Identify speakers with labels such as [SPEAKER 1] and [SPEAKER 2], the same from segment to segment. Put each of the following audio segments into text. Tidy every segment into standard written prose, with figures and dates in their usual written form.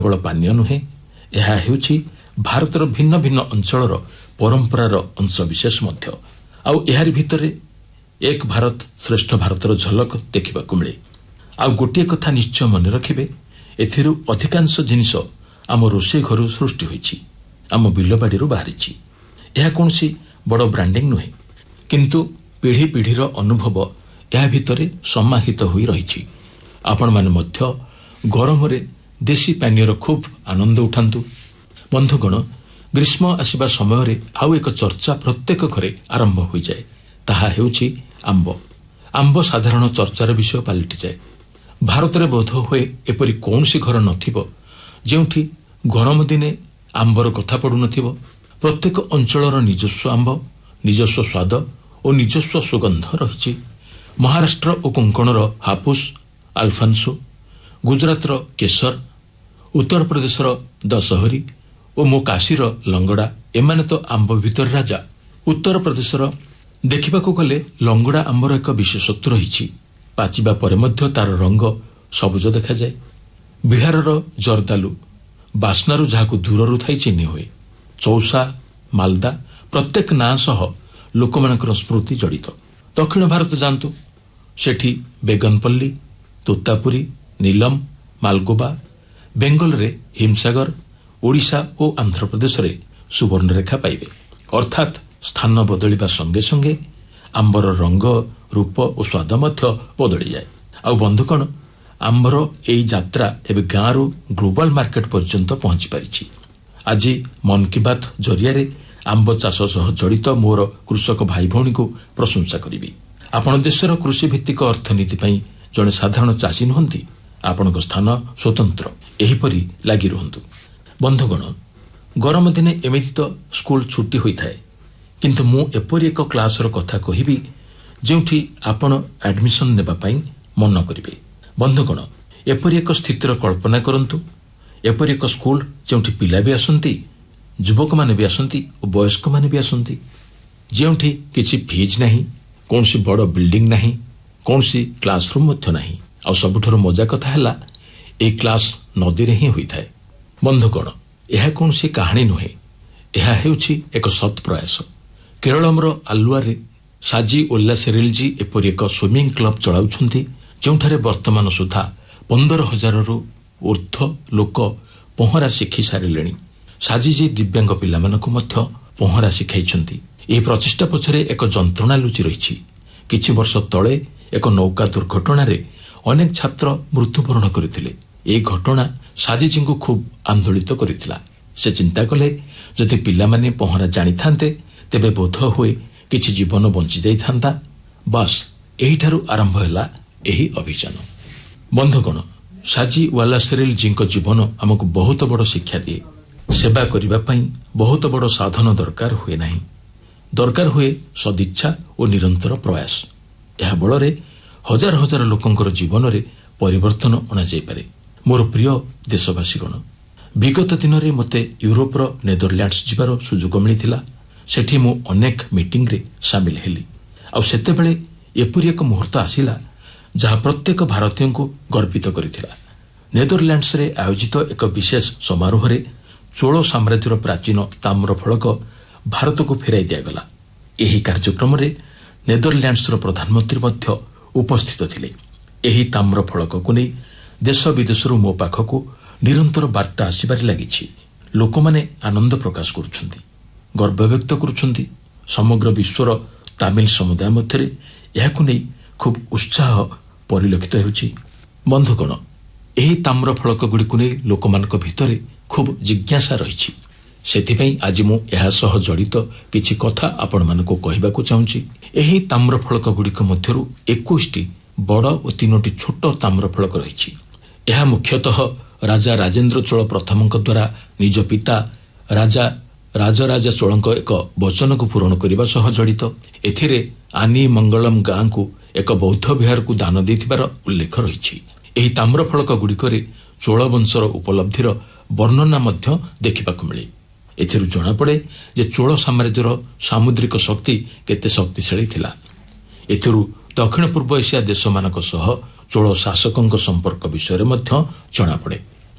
[SPEAKER 1] କେବଳ ପାନୀୟ ନୁହେଁ, ଏହା ହେଉଛି ଭାରତର ଭିନ୍ନ ଭିନ୍ନ ଅଞ୍ଚଳର ପରମ୍ପରାର ଅଂଶବିଶେଷ ମଧ୍ୟ। ଆଉ ଏହାରି ଭିତରେ ଏକ ଭାରତ ଶ୍ରେଷ୍ଠ ଭାରତର ଝଲକ ଦେଖିବାକୁ ମିଳେ। ଆଉ ଗୋଟିଏ କଥା ନିଶ୍ଚୟ ମନେ ରଖିବେ, ଏଥିରୁ ଅଧିକାଂଶ ଜିନିଷ ଆମ ରୋଷେଇ ଘରୁ ସୃଷ୍ଟି ହୋଇଛି, ଆମ ବିଲବାଡ଼ିରୁ ବାହାରିଛି। ଏହା କୌଣସି ବଡ଼ ବ୍ରାଣ୍ଡିଂ ନୁହେଁ, କିନ୍ତୁ ପିଢ଼ି ପିଢ଼ିର ଅନୁଭବ ଏହା ଭିତରେ ସମାହିତ ହୋଇ ରହିଛି। ଆପଣମାନେ ମଧ୍ୟ ଗରମରେ ଦେଶୀ ପାନୀୟର ଖୁବ୍ ଆନନ୍ଦ ଉଠାନ୍ତୁ। ବନ୍ଧୁଗଣ, ଗ୍ରୀଷ୍ମ ଆସିବା ସମୟରେ ଆଉ ଏକ ଚର୍ଚ୍ଚା ପ୍ରତ୍ୟେକ ଘରେ ଆରମ୍ଭ ହୋଇଯାଏ। ତାହା ହେଉଛି ଆମ୍ବ। ଆମ୍ବ ସାଧାରଣ ଚର୍ଚ୍ଚାର ବିଷୟ ପାଲଟିଯାଏ। ଭାରତରେ ବୋଧ ହୁଏ ଏପରି କୌଣସି ଘର ନଥିବ ଯେଉଁଠି ଗରମ ଦିନେ ଆମ୍ବର କଥା ପଡ଼ୁନଥିବ। ପ୍ରତ୍ୟେକ ଅଞ୍ଚଳର ନିଜସ୍ୱ ଆମ୍ବ, ନିଜସ୍ୱ ସ୍ୱାଦ ଓ ନିଜସ୍ୱ ସୁଗନ୍ଧ ରହିଛି। ମହାରାଷ୍ଟ୍ର ଓ କୋଙ୍କଣର ହାପୁସ୍, ଆଲଫାନ୍ସୋ, ଗୁଜରାତର କେଶର, ଉତ୍ତରପ୍ରଦେଶର ଦଶହରୀ ଓ ମୋ କାଶୀର ଲଙ୍ଗଡ଼ା, ଏମାନେ ତ ଆମ୍ବ ଭିତରେ ରାଜା। ଉତ୍ତରପ୍ରଦେଶର ଦେଖିବାକୁ ଗଲେ ଲଙ୍ଗଡ଼ା ଆମ୍ବର ଏକ ବିଶେଷତ୍ୱ ରହିଛି। ପାଚିବା ପରେ ମଧ୍ୟ ତାର ରଙ୍ଗ ସବୁଜ ଦେଖାଯାଏ। ବିହାରର ଜର୍ଦାଲୁ ବାସ୍ନାରୁ ଯାହାକୁ ଦୂରରୁ ଥାଇ ଚିହ୍ନି ହୁଏ। ଚୌସା, ମାଲଦା ପ୍ରତ୍ୟେକ ନାଁ ସହ ଲୋକମାନଙ୍କର ସ୍ମୃତି ଜଡ଼ିତ। ଦକ୍ଷିଣ ଭାରତ ଯାଆନ୍ତୁ, ସେଠି ବେଗନପଲ୍ଲୀ, ତୋତାପୁରୀ, ନୀଲମ, ମାଲଗୋବା, ବେଙ୍ଗଲରେ ହିମସାଗର, ଓଡ଼ିଶା ଓ ଆନ୍ଧ୍ରପ୍ରଦେଶରେ ସୁବର୍ଣ୍ଣରେଖା ପାଇବେ। ଅର୍ଥାତ୍ ସ୍ଥାନ ବଦଳିବା ସଙ୍ଗେ ସଙ୍ଗେ ଆମ୍ବର ରଙ୍ଗ, ରୂପ ଓ ସ୍ୱାଦ ମଧ୍ୟ ବଦଳିଯାଏ। ଆଉ ବନ୍ଧୁଗଣ, ଆମ୍ବର ଏହି ଯାତ୍ରା ଏବେ ଗାଁରୁ ଗ୍ଲୋବାଲ ମାର୍କେଟ ପର୍ଯ୍ୟନ୍ତ ପହଞ୍ଚି ପାରିଛି। ଆଜି ମନ୍ କି ବାତ୍ ଜରିଆରେ ଆମ୍ବ ଚାଷ ସହ ଜଡ଼ିତ ମୋର କୃଷକ ଭାଇ ଭଉଣୀଙ୍କୁ ପ୍ରଶଂସା କରିବି। ଆପଣ ଦେଶର କୃଷିଭିତ୍ତିକ ଅର୍ଥନୀତି ପାଇଁ ଜଣେ ସାଧାରଣ ଚାଷୀ ନୁହନ୍ତି, ଆପଣଙ୍କ ସ୍ଥାନ ସ୍ୱତନ୍ତ୍ର। ଏହିପରି ଲାଗି ରୁହନ୍ତୁ। ବନ୍ଧୁଗଣ, ଗରମ ଦିନେ ଏମିତି ତ ସ୍କୁଲ ଛୁଟି ହୋଇଥାଏ, କିନ୍ତୁ ମୁଁ ଏପରି ଏକ କ୍ଲାସର କଥା କହିବି ଯେଉଁଠି ଆପଣ ଆଡମିସନ ନେବା ପାଇଁ ମନ କରିବେ। ବନ୍ଧୁଗଣ, ଏପରି ଏକ ସ୍ଥିତିର କଳ୍ପନା କରନ୍ତୁ, ଏପରି ଏକ ସ୍କୁଲ ଯେଉଁଠି ପିଲା ବି ଆସନ୍ତି, ଯୁବକମାନେ ବି ଆସନ୍ତି ଓ ବୟସ୍କମାନେ ବି ଆସନ୍ତି, ଯେଉଁଠି କିଛି ଫିଜ୍ ନାହିଁ, କୌଣସି ବଡ଼ ବିଲ୍ଡିଂ ନାହିଁ, କୌଣସି କ୍ଲାସରୁମ୍ ମଧ୍ୟ ନାହିଁ। ଆଉ ସବୁଠାରୁ ମଜା କଥା ହେଲା, ଏହି କ୍ଲାସ ନଦୀରେ ହିଁ ହୋଇଥାଏ। ବନ୍ଧୁଗଣ, ଏହା କୌଣସି କାହାଣୀ ନୁହେଁ, ଏହା ହେଉଛି ଏକ ସତ୍ ପ୍ରୟାସ। କେରଳମର ଆଲୁଆରେ ସାଜି ଓଲ୍ଲାସେରିଲଜୀ ଏପରି ଏକ ସୁଇମିଂ କ୍ଲବ ଚଳାଉଛନ୍ତି ଯେଉଁଠାରେ ବର୍ତ୍ତମାନ ସୁଦ୍ଧା 15,000ରୁ ଊର୍ଦ୍ଧ୍ୱ ଲୋକ ପହଁରା ଶିଖି ସାରିଲେଣି। ସାଜିଜୀ ଦିବ୍ୟାଙ୍ଗ ପିଲାମାନଙ୍କୁ ମଧ୍ୟ ପହଁରା ଶିଖାଇଛନ୍ତି। ଏହି ପ୍ରଚେଷ୍ଟା ପଛରେ ଏକ ଯନ୍ତ୍ରଣା ଲୁଚି ରହିଛି। କିଛି ବର୍ଷ ତଳେ ଏକ ନୌକା ଦୁର୍ଘଟଣାରେ ଅନେକ ଛାତ୍ର ମୃତ୍ୟୁବରଣ କରିଥିଲେ। ଏହି ଘଟଣା ସାଜିଜୀଙ୍କୁ ଖୁବ୍ ଆନ୍ଦୋଳିତ କରିଥିଲା। ସେ ଚିନ୍ତା କଲେ, ଯଦି ପିଲାମାନେ ପହଁରା ଜାଣିଥାନ୍ତେ ତେବେ ବୋଧ ହୁଏ କିଛି ଜୀବନ ବଞ୍ଚିଯାଇଥାନ୍ତା। ବାସ୍ ଏହିଠାରୁ ଆରମ୍ଭ ହେଲା ଏହି ଅଭିଯାନ। ବନ୍ଧୁଗଣ, ସାଜି ୱାଲାସେରିଲଜୀଙ୍କ ଜୀବନ ଆମକୁ ବହୁତ ବଡ଼ ଶିକ୍ଷା ଦିଏ। ସେବା କରିବା ପାଇଁ ବହୁତ ବଡ଼ ସାଧନ ଦରକାର ହୁଏ ନାହିଁ, ଦରକାର ହୁଏ ସଦିଚ୍ଛା ଓ ନିରନ୍ତର ପ୍ରୟାସ। ଏହା ବଳରେ ହଜାର ହଜାର ଲୋକଙ୍କର ଜୀବନରେ ପରିବର୍ତ୍ତନ ଅଣାଯାଇପାରେ। ମୋର ପ୍ରିୟ ଦେଶବାସୀଗଣ, ବିଗତ ଦିନରେ ମୋତେ ୟୁରୋପର ନେଦରଲ୍ୟାଣ୍ଡସ ଯିବାର ସୁଯୋଗ ମିଳିଥିଲା। ସେଠି ମୁଁ ଅନେକ ମିଟିଂରେ ସାମିଲ ହେଲି। ଆଉ ସେତେବେଳେ ଏପରି ଏକ ମୁହୂର୍ତ୍ତ ଆସିଲା ଯାହା ପ୍ରତ୍ୟେକ ଭାରତୀୟଙ୍କୁ ଗର୍ବିତ କରିଥିଲା। ନେଦରଲ୍ୟାଣ୍ଡସରେ ଆୟୋଜିତ ଏକ ବିଶେଷ ସମାରୋହରେ ଚୋଳ ସାମ୍ରାଜ୍ୟର ପ୍ରାଚୀନ ତାମ୍ର ଫଳକ ଭାରତକୁ ଫେରାଇ ଦିଆଗଲା। ଏହି କାର୍ଯ୍ୟକ୍ରମରେ ନେଦରଲ୍ୟାଣ୍ଡସର ପ୍ରଧାନମନ୍ତ୍ରୀ ମଧ୍ୟ ଉପସ୍ଥିତ ଥିଲେ। ଏହି ତାମ୍ର ଫଳକକୁ ନେଇ ଦେଶ ବିଦେଶରୁ ମୋ ପାଖକୁ ନିରନ୍ତର ବାର୍ତ୍ତା ଆସିବାରେ ଲାଗିଛି। ଲୋକମାନେ ଆନନ୍ଦ ପ୍ରକାଶ କରୁଛନ୍ତି, ଗର୍ବ ବ୍ୟକ୍ତ କରୁଛନ୍ତି। ସମଗ୍ର ବିଶ୍ୱର ତାମିଲ ସମୁଦାୟ ମଧ୍ୟରେ ଏହାକୁ ନେଇ ଖୁବ୍ ଉତ୍ସାହ ପରିଲକ୍ଷିତ ହେଉଛି। ବନ୍ଧୁଗଣ, ଏହି ତାମ୍ର ଫଳକଗୁଡ଼ିକୁ ନେଇ ଲୋକମାନଙ୍କ ଭିତରେ ଖୁବ୍ ଜିଜ୍ଞାସା ରହିଛି। ସେଥିପାଇଁ ଆଜି ମୁଁ ଏହା ସହ ଜଡ଼ିତ କିଛି କଥା ଆପଣମାନଙ୍କୁ କହିବାକୁ ଚାହୁଁଛି। ଏହି ତାମ୍ର ଫଳକଗୁଡ଼ିକ ମଧ୍ୟରୁ 21ଟି ବଡ଼ ଓ 3ଟି ଛୋଟ ତାମ୍ର ଫଳକ ରହିଛି। ଏହା ମୁଖ୍ୟତଃ ରାଜା ରାଜେନ୍ଦ୍ର ଚୋଳ ପ୍ରଥମଙ୍କ ଦ୍ୱାରା ନିଜ ପିତା ରାଜା ରାଜରାଜା ଚୋଳଙ୍କ ଏକ ବଚନକୁ ପୂରଣ କରିବା ସହ ଜଡ଼ିତ। ଏଥିରେ ଆନି ମଙ୍ଗଳମ ଗାଁକୁ ଏକ ବୌଦ୍ଧ ବିହାରକୁ ଦାନ ଦେଇଥିବାର ଉଲ୍ଲେଖ ରହିଛି। ଏହି ତାମ୍ର ଫଳକଗୁଡ଼ିକରେ ଚୋଳ ବଂଶର ଉପଲବ୍ଧିର ବର୍ଣ୍ଣନା ମଧ୍ୟ ଦେଖିବାକୁ ମିଳେ। ଏଥିରୁ ଜଣାପଡ଼େ ଯେ ଚୋଳ ସାମ୍ରାଜ୍ୟର ସାମୁଦ୍ରିକ ଶକ୍ତି କେତେ ଶକ୍ତିଶାଳୀ ଥିଲା। ଏଥିରୁ ଦକ୍ଷିଣ ପୂର୍ବ ଏସିଆ ଦେଶମାନଙ୍କ ସହ ଚୋଳ ଶାସକଙ୍କ ସମ୍ପର୍କ ବିଷୟରେ ମଧ୍ୟ ଜଣାପଡ଼େ।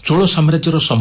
[SPEAKER 1] ଚୋଳ ସାମ୍ରାଜ୍ୟର